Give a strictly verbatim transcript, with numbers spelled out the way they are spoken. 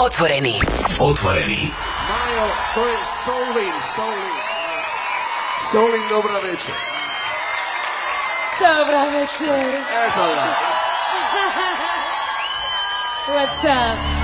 Otvoreni. Otvoreni. Majo, to je Solin, Solin. Solin, dobra večer. Dobra večer. Eto ga. What's up?